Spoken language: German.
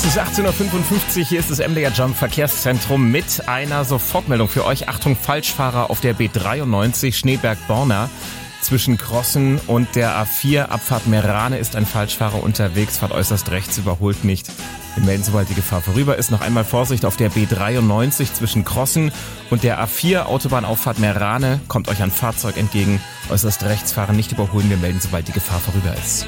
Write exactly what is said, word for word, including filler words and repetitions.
Es ist achtzehn Uhr fünfundfünfzig, hier ist das M D R Jump Verkehrszentrum mit einer Sofortmeldung für euch. Achtung, Falschfahrer auf der B dreiundneunzig Schneeberg-Borna. Zwischen Crossen und der A vier Abfahrt Meerane ist ein Falschfahrer unterwegs, fahrt äußerst rechts, überholt nicht. Wir melden, sobald die Gefahr vorüber ist. Noch einmal Vorsicht auf der B dreiundneunzig zwischen Crossen und der A vier Autobahnauffahrt Meerane. Kommt euch ein Fahrzeug entgegen, äußerst rechts fahren, nicht überholen. Wir melden, sobald die Gefahr vorüber ist.